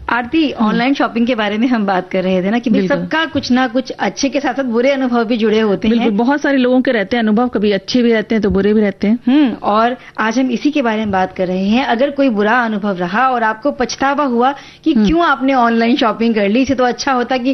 आरती, online shopping के बारे में हम बात कर रहे थे ना कि भाई सबका कुछ ना कुछ अच्छे के साथ साथ बुरे अनुभव भी जुड़े होते हैं। बहुत सारे लोगों के रहते हैं अनुभव, कभी अच्छे भी रहते हैं तो बुरे भी रहते हैं। और आज हम इसी के बारे में बात कर रहे हैं। अगर कोई बुरा अनुभव रहा और आपको पछतावा हुआ कि क्यों आपने ऑनलाइन शॉपिंग कर ली, इसे तो अच्छा होता कि